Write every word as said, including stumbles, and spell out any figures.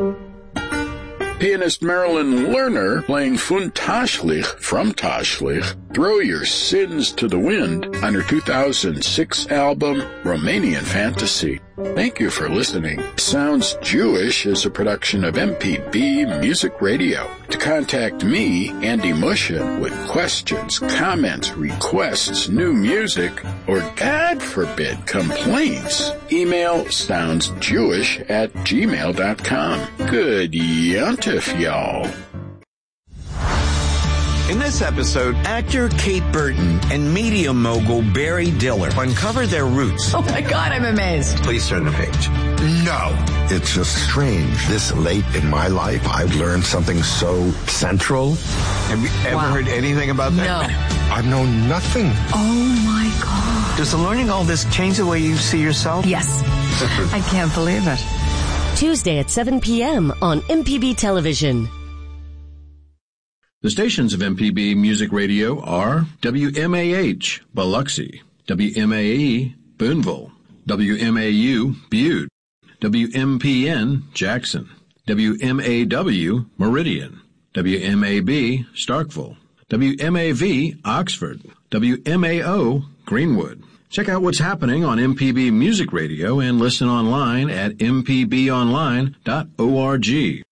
Pianist Marilyn Lerner playing Fun Taschlich from Taschlich, Throw Your Sins to the Wind on her two thousand six album, Romanian Fantasy. Thank you for listening. Sounds Jewish is a production of M P B Music Radio. To contact me, Andy Mushin, with questions, comments, requests, new music, or God forbid, complaints, email soundsjewish at gmail dot com. Good yontif, y'all. In this episode, actor Kate Burton and media mogul Barry Diller uncover their roots. Oh my God, I'm amazed. Please turn the page. No. It's just strange. This late in my life, I've learned something so central. Have you ever Wow. heard anything about that? No. I've known nothing. Oh my God. Does learning all this change the way you see yourself? Yes. I can't believe it. Tuesday at seven p.m. on M P B Television. The stations of M P B Music Radio are W M A H, Biloxi, W M A E, Boonville, W M A U, Butte, W M P N, Jackson, W M A W, Meridian, W M A B, Starkville, W M A V, Oxford, W M A O, Greenwood. Check out what's happening on M P B Music Radio and listen online at m p b online dot org.